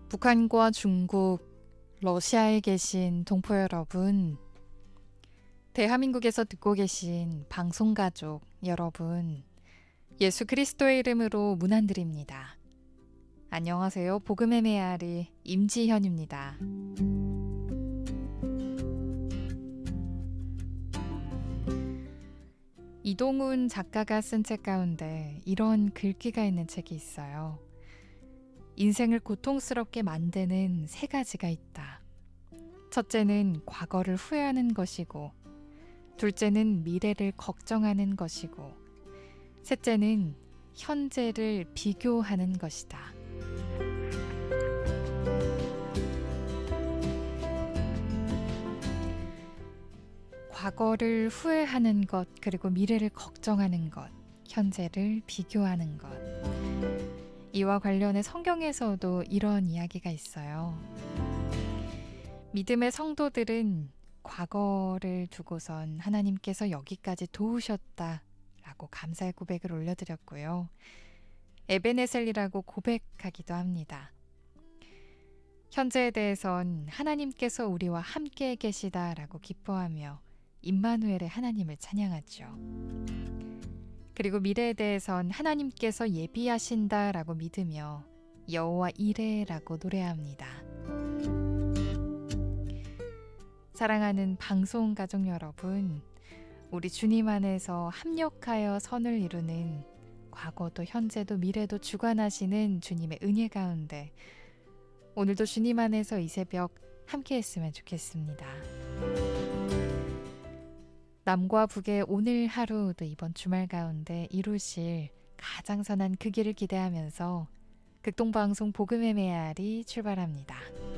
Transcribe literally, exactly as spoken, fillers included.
북한과 중국, 러시아에 계신 동포 여러분, 대한민국에서 듣고 계신 방송가족 여러분, 예수 그리스도의 이름으로 문안드립니다. 안녕하세요. 복음의 메아리 임지현입니다. 이동훈 작가가 쓴 책 가운데 이런 글귀가 있는 책이 있어요. 인생을 고통스럽게 만드는 세 가지가 있다. 첫째는 과거를 후회하는 것이고, 둘째는 미래를 걱정하는 것이고, 셋째는 현재를 비교하는 것이다. 과거를 후회하는 것, 그리고 미래를 걱정하는 것, 현재를 비교하는 것. 이와 관련해 성경에서도 이런 이야기가 있어요. 믿음의 성도들은 과거를 두고선 하나님께서 여기까지 도우셨다라고 감사의 고백을 올려드렸고요. 에베네셀이라고 고백하기도 합니다. 현재에 대해선 하나님께서 우리와 함께 계시다라고 기뻐하며 임마누엘의 하나님을 찬양하죠. 그리고 미래에 대해선 하나님께서 예비하신다라고 믿으며 여호와 이레라고 노래합니다. 사랑하는 방송 가족 여러분, 우리 주님 안에서 합력하여 선을 이루는 과거도 현재도 미래도 주관하시는 주님의 은혜 가운데 오늘도 주님 안에서 이 새벽 함께 했으면 좋겠습니다. 남과 북의 오늘 하루도 이번 주말 가운데 이루실 가장 선한 그 길을 기대하면서 극동방송 복음의 메아리 출발합니다.